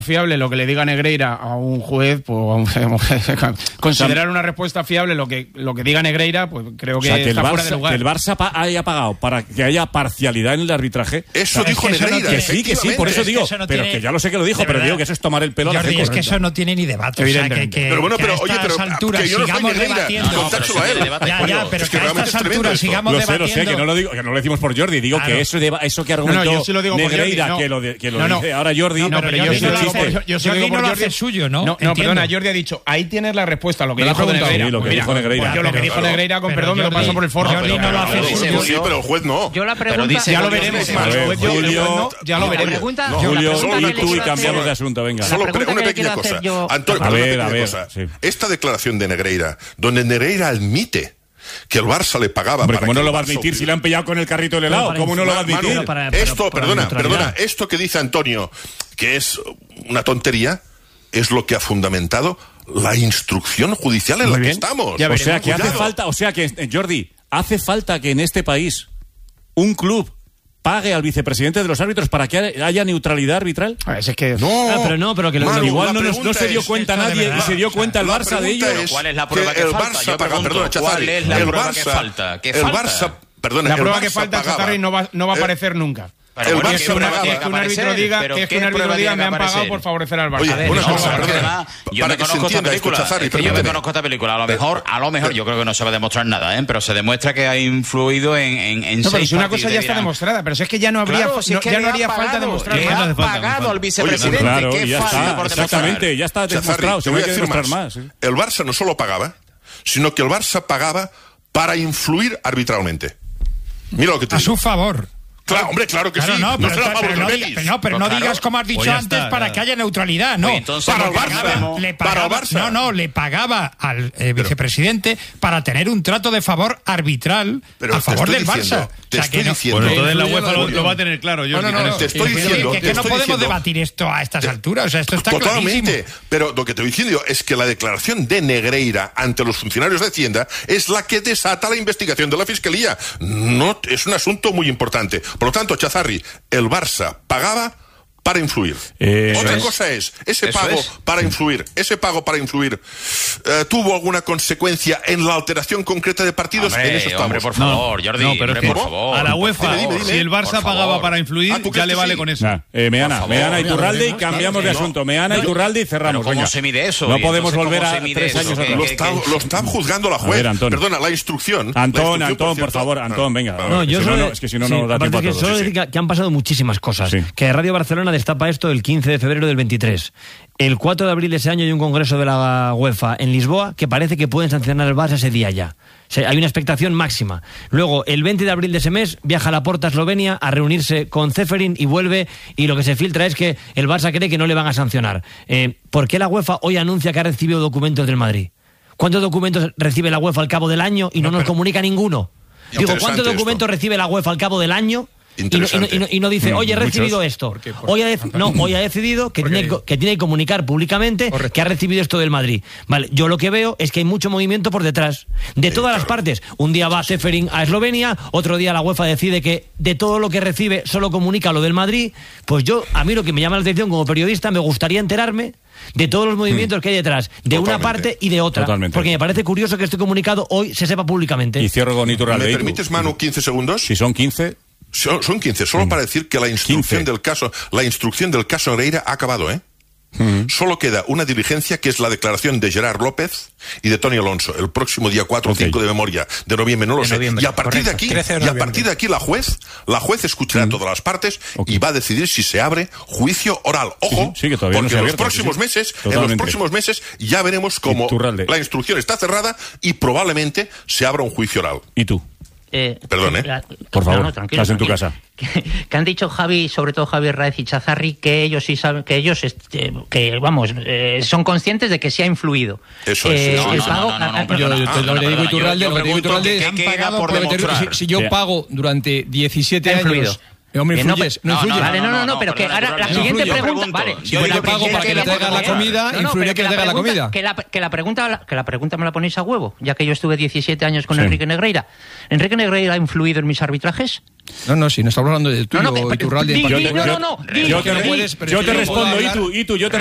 fiable lo que le diga Negreira a un juez, pues considerar una respuesta fiable lo que diga Negreira, pues creo que, está fuera de lugar. Que el Barça haya pagado para que haya parcialidad en el arbitraje. Eso dijo Negreira. Que sí, por eso digo. Pero que ya lo sé que lo dijo, pero digo que eso es tomar el pelo a la gente. Es que eso no tiene ni debate. O sea, pero bueno, pero oye, pero alturas sigamos debatiendo. Ya, pero que a estas alturas sigamos debatiendo. Lo sé, que no lo digo, que no lo decimos por Jordi. Digo que eso que argumentó Negreira, que lo dice ahora Jordi. No, pero yo sí lo digo por Jordi. Es suyo, ¿no? No, perdona, Jordi ha dicho, ahí tienes la respuesta, lo que dijo Negreira. Sí, lo que dijo Negreira. Pues yo lo que dijo Negreira, con perdón, me lo paso por el forro. Jordi no lo hace suyo. Sí, pero el juez no. Yo la pregunta... Ya lo veremos. Ya lo veremos. Julio y tú, y cambiamos de asunto, venga. Solo una pequeña cosa. Antonio, una pequeña cosa. Esta declaración de Negreira, donde Negreira admite que el Barça le pagaba. Hombre, ¿cómo no lo va a admitir si le han pillado con el carrito del helado? ¿Cómo no lo va a admitir? Perdona, esto que dice Antonio, que es una tontería, es lo que ha fundamentado la instrucción judicial en la que estamos. O sea que hace falta, Jordi, hace falta que en este país un club pague al vicepresidente de los árbitros para que haya neutralidad arbitral. Es que pero que igual no se dio cuenta nadie y se dio cuenta el Barça de ello. ¿Cuál es la prueba que falta? ¿Cuál es la prueba que falta? La prueba que falta, Chazarri, no va a aparecer nunca. Que un árbitro diga me han pagado por favorecer al Barça. Oye, una cosa, perdona. Yo me conozco esta película. Yo me conozco esta película. A lo mejor, yo creo que no se va a demostrar nada, pero se demuestra que ha influido en no, pero si una cosa ya está demostrada, pero si es que ya no habría ya no haría falta demostrar nada. Le ha pagado al vicepresidente. Claro, ya está, exactamente, ya está demostrado. Se puede demostrar más. El Barça no solo pagaba, sino que el Barça pagaba para influir arbitralmente. Mira lo que te digo. A su favor. Claro, hombre, claro que sí. Pero no digas como has dicho antes para que haya neutralidad. No, para el Barça. Le pagaba al vicepresidente para tener un trato de favor arbitral a favor del Barça. Te estoy diciendo. Bueno, entonces la UEFA lo va a tener claro. Te estoy diciendo. Que no podemos debatir esto a estas alturas. O sea, esto está totalmente. Clarísimo. Pero lo que te estoy diciendo es que la declaración de Negreira ante los funcionarios de Hacienda es la que desata la investigación de la Fiscalía. No, es un asunto muy importante. Por lo tanto, Chazarri, el Barça pagaba para influir. Otra cosa es, ese pago para influir, ¿tuvo alguna consecuencia en la alteración concreta de partidos? En eso estamos. Hombre, por favor, Jordi, por favor. A la UEFA, si el Barça pagaba para influir, ya le vale con eso. Meana Iturralde y cambiamos de asunto. Meana Iturralde y cerramos. ¿Cómo se mide eso? No podemos volver a 3 años atrás. Lo está juzgando la juez. Perdona, la instrucción. Antón, por favor, Antón, venga. Es que si no, no da tiempo a todo. Solo decir que han pasado muchísimas cosas. Que Radio Barcelona destapa esto el 15 de febrero del 23. El 4 de abril de ese año hay un congreso de la UEFA en Lisboa que parece que pueden sancionar al Barça ese día ya. O sea, hay una expectación máxima. Luego, el 20 de abril de ese mes, viaja Laporta a Eslovenia a reunirse con Ceferin y vuelve, y lo que se filtra es que el Barça cree que no le van a sancionar. ¿Por qué la UEFA hoy anuncia que ha recibido documentos del Madrid? ¿Cuántos documentos recibe la UEFA al cabo del año y no nos comunica ninguno? Digo, ¿cuántos documentos recibe la UEFA al cabo del año? Y no dice, oye, he recibido esto. Hoy ha decidido que tiene que comunicar públicamente que ha recibido esto del Madrid. Vale, yo lo que veo es que hay mucho movimiento por detrás, de todas las partes. Un día va Ceferin a Eslovenia, otro día la UEFA decide que de todo lo que recibe solo comunica lo del Madrid. Pues a mí lo que me llama la atención como periodista, me gustaría enterarme de todos los movimientos que hay detrás, de una parte y de otra. Porque me parece curioso que este comunicado hoy se sepa públicamente. Y cierro con Iturralde. ¿Me permites, Manu, 15 segundos? Si son 15... Son 15, solo para decir que la instrucción del caso Negreira ha acabado, Solo queda una diligencia que es la declaración de Gerard López y de Toni Alonso el próximo día 4 o 5 de memoria de noviembre, no lo sé. Y a partir de aquí la juez escuchará a todas las partes y va a decidir si se abre juicio oral. Ojo, que todavía porque no en los próximos meses ya veremos cómo la instrucción está cerrada y probablemente se abra un juicio oral. ¿Y tú? Perdón, por favor, estás en tu casa. Que han dicho sobre todo Javier Raez y Chazarri, que ellos sí saben, que ellos son conscientes de que sí ha influido. Eso es. Yo lo que digo Iturralde, ¿qué queda por demostrar? Si yo pago durante 17 años Hombre, influyes. No, pero que ahora la siguiente pregunta... Vale, yo te pago para que le traigas la comida, influye que le traiga la comida. Que la pregunta me la ponéis a huevo, ya que yo estuve 17 años con Enrique Negreira. ¿Enrique Negreira ha influido en mis arbitrajes? No, si no estamos hablando de tuyo, Iturralde. Yo te respondo, Itu, yo te